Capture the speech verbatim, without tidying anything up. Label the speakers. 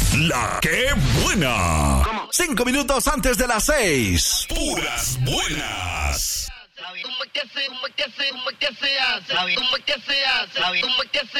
Speaker 1: La que buena.
Speaker 2: ¿Cómo?
Speaker 1: Cinco minutos antes de las seis.
Speaker 3: Puras buenas.
Speaker 2: ¿Cómo que se, cómo que se, cómo que se hace? ¿Cómo que se hace? ¿Cómo que se